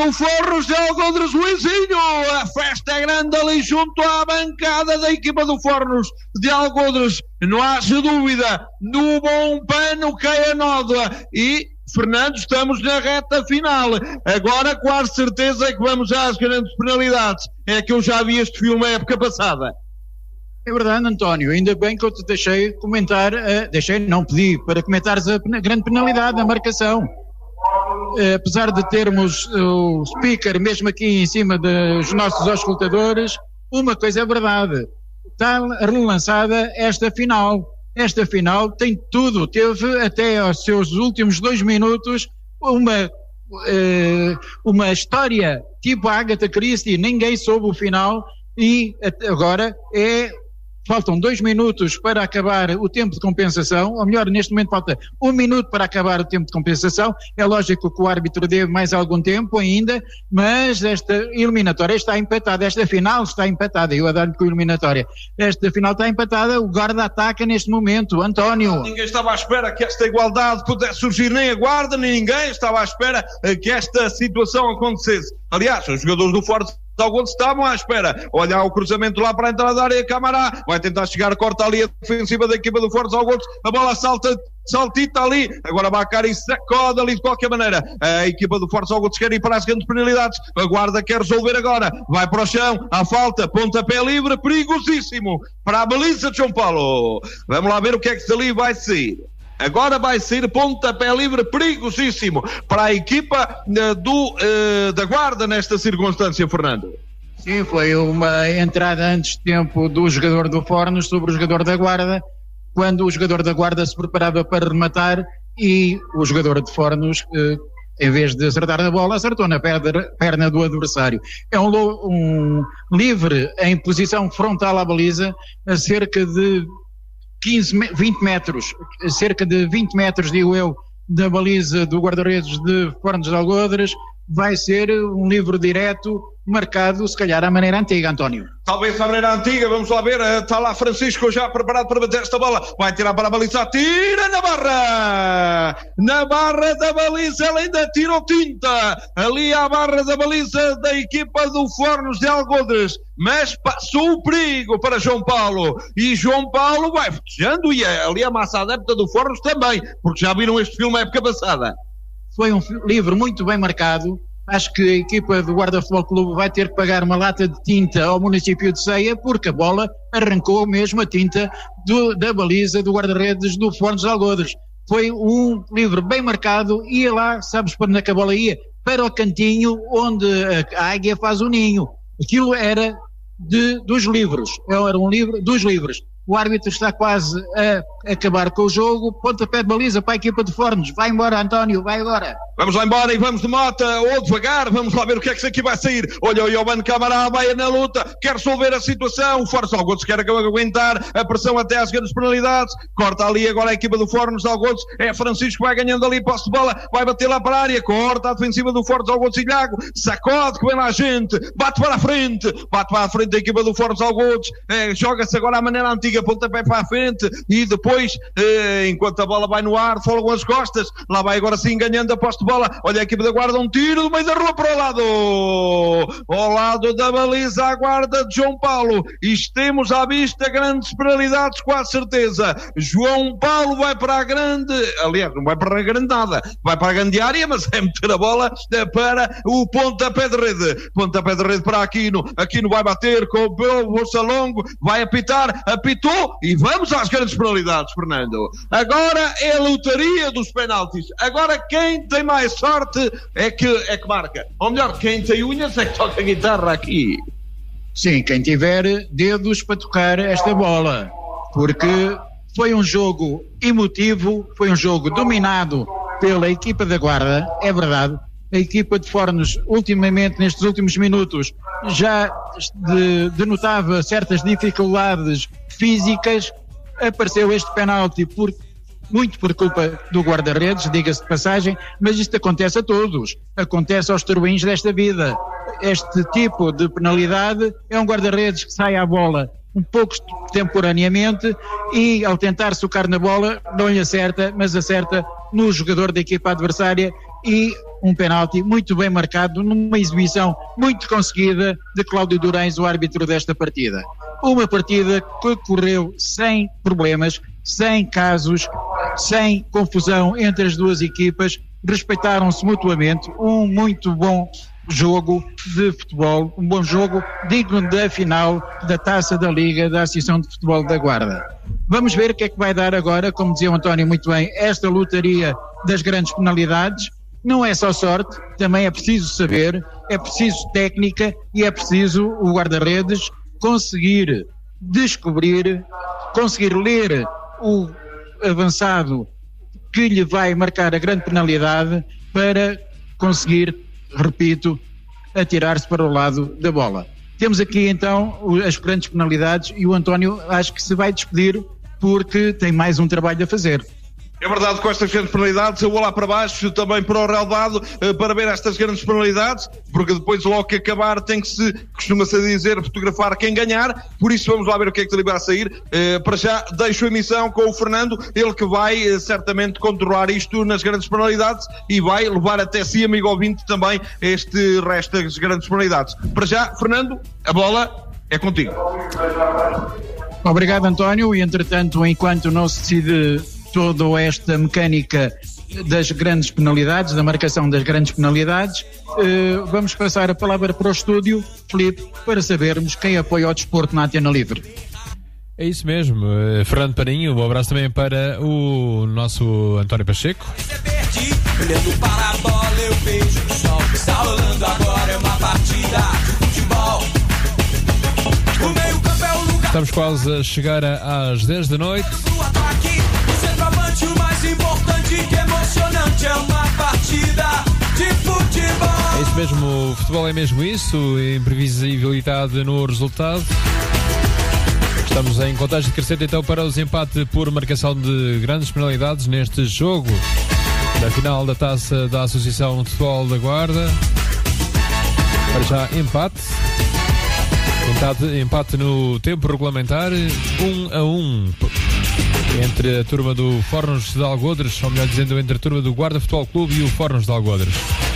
do Fornos de Algodres, Luizinho. A festa é grande ali junto à bancada da equipa do Fornos de Algodres. Não haja dúvida, no bom pano cai a nódoa. E, Fernando, estamos na reta final. Agora quase certeza que vamos às grandes penalidades. É que eu já vi este filme a época passada. É verdade, António, ainda bem que eu te deixei comentar, pedi para comentares a grande penalidade, a marcação. Apesar de termos o speaker mesmo aqui em cima dos nossos auscultadores, uma coisa é verdade, está relançada esta final. Esta final tem tudo, teve até aos seus últimos 2 minutos uma história tipo a Agatha Christie, ninguém soube o final e agora faltam 2 minutos para acabar o tempo de compensação, ou melhor, neste momento falta 1 minuto para acabar o tempo de compensação. É lógico que o árbitro deve mais algum tempo ainda, mas esta eliminatória está empatada, esta final está empatada, eu a dar-lhe com a eliminatória. Esta final está empatada, o Guarda ataca neste momento, António. Ninguém estava à espera que esta igualdade pudesse surgir, nem a Guarda, nem ninguém estava à espera que esta situação acontecesse. Aliás, os jogadores do Forte Algodres estavam à espera. Olha o cruzamento lá para a entrada da área, Camará vai tentar chegar, corta ali a defensiva da equipa do Forte Algodres, a bola saltita ali, agora Bacari sacode ali de qualquer maneira. A equipa do Forte Algodres quer ir para as grandes penalidades, a Guarda quer resolver agora, vai para o chão, à falta, pontapé livre, perigosíssimo para a baliza de João Paulo. Vamos lá ver o que é que dali vai sair. Agora vai sair pontapé livre perigosíssimo para a equipa da Guarda nesta circunstância, Fernando. Sim, foi uma entrada antes de tempo do jogador do Fornos sobre o jogador da Guarda, quando o jogador da Guarda se preparava para rematar e o jogador de Fornos, em vez de acertar na bola, acertou na perna do adversário. É um livre em posição frontal à baliza, a cerca de 20 metros, cerca de 20 metros, digo eu, da baliza do guarda-redes de Fornos de Algodres. Vai ser um livro direto, marcado, se calhar, à maneira antiga, António. Talvez à maneira antiga, vamos lá ver, está lá Francisco já preparado para bater esta bola, vai tirar para a baliza, tira na barra da baliza, ele ainda tirou tinta, ali à barra da baliza da equipa do Fornos de Algodres, mas passou o perigo para João Paulo, e João Paulo vai festejando, e ali a massa adepta do Fornos também, porque já viram este filme a época passada. Foi um livro muito bem marcado. Acho que a equipa do Guarda Futebol Clube vai ter que pagar uma lata de tinta ao município de Ceia, porque a bola arrancou mesmo a tinta da baliza do guarda-redes do Fornos de Algodres. Foi um livro bem marcado, ia lá, sabes para onde é que a bola ia? Para o cantinho onde a águia faz o ninho. Aquilo era dos livros, era um livro dos livros. O árbitro está quase a acabar com o jogo, pontapé de baliza para a equipa de Fornos. Vai embora, António, vai agora. Vamos lá embora e vamos de mota ou devagar, vamos lá ver o que é que aqui vai sair. Olha o Ioban Camará, vai na luta, quer resolver a situação, o Fornos de Algodres quer aguentar a pressão até às grandes penalidades, corta ali agora a equipa do Fornos de Algodres, é Francisco, vai ganhando ali, posse de bola, vai bater lá para a área, corta a defensiva do Fornos de Algodres, Ilhago, sacode que vem lá a gente, bate para a frente da equipa do Fornos de Algodres, joga-se agora à maneira antiga, pontapé para a frente e depois, enquanto a bola vai no ar, folgam as costas, lá vai agora sim ganhando a posse de bola, olha a equipa da Guarda, um tiro do meio da rua para ao lado da baliza, a Guarda de João Paulo, e temos à vista grandes penalidades, com a certeza. João Paulo vai para a grande, aliás, não vai para a grande nada, vai para a grande área, mas é meter a bola para o pontapé de rede para Aquino vai bater com o bolso longo, vai apitar, apitou, e vamos às grandes penalidades, Fernando. Agora é a lotaria dos penaltis, agora quem tem mais sorte é que marca, ou melhor, quem tem unhas é que toca a guitarra aqui. Sim, quem tiver dedos para tocar esta bola, porque foi um jogo emotivo, foi um jogo dominado pela equipa da Guarda, é verdade. A equipa de Fornos, ultimamente, nestes últimos minutos, já denotava certas dificuldades físicas. Apareceu este penalti muito por culpa do guarda-redes, diga-se de passagem, mas isto acontece a todos, acontece aos turbins desta vida. Este tipo de penalidade é um guarda-redes que sai à bola um pouco temporaneamente e ao tentar socar na bola não lhe acerta, mas acerta no jogador da equipa adversária e um penalti muito bem marcado numa exibição muito conseguida de Cláudio Durães, o árbitro desta partida. Uma partida que correu sem problemas, sem casos, sem confusão entre as duas equipas, respeitaram-se mutuamente, um muito bom jogo de futebol, um bom jogo digno da final da Taça da Liga da Associação de Futebol da Guarda. Vamos ver o que é que vai dar agora, como dizia o António muito bem, esta lotaria das grandes penalidades. Não é só sorte, também é preciso saber, é preciso técnica e é preciso o guarda-redes conseguir descobrir, conseguir ler o avançado que lhe vai marcar a grande penalidade para conseguir, repito, atirar-se para o lado da bola. Temos aqui então as grandes penalidades e o António acho que se vai despedir porque tem mais um trabalho a fazer. É verdade, com estas grandes penalidades, eu vou lá para baixo, também para o relvado, para ver estas grandes penalidades, porque depois logo que acabar tem que se, costuma-se dizer, fotografar quem ganhar, por isso vamos lá ver o que é que ele vai a sair. Para já deixo a emissão com o Fernando, ele que vai certamente controlar isto nas grandes penalidades e vai levar até si, amigo ouvinte, também este resto das grandes penalidades. Para já, Fernando, a bola é contigo. Obrigado, António, e entretanto, enquanto não se decide toda esta mecânica das grandes penalidades, da marcação das grandes penalidades, vamos passar a palavra para o estúdio, Filipe, para sabermos quem apoia o desporto na Antena Livre. É isso mesmo, Fernando Parinho, um abraço também para o nosso António Pacheco. Olhando para a bola eu vejo o sol que está rolando agora, é uma partida de futebol. O meio campo é o lugar. Estamos quase a chegar às 10 da noite. O mais importante que emocionante é uma partida de futebol. É isso mesmo, o futebol é mesmo isso, imprevisibilidade no resultado. Estamos em contagem decrescente então para o desempate por marcação de grandes penalidades neste jogo da final da Taça da Associação de Futebol da Guarda. Para já empate no tempo regulamentar, 1-1 entre a turma do Fornos de Algodres, ou melhor dizendo, entre a turma do Guarda Futebol Clube e o Fornos de Algodres.